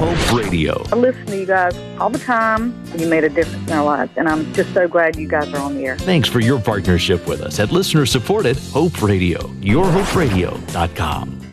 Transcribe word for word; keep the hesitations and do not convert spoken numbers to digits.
Hope Radio. I listen to you guys all the time. You made a difference in our lives, and I'm just so glad you guys are on the air. Thanks for your partnership with us at listener-supported Hope Radio. your hope radio dot com.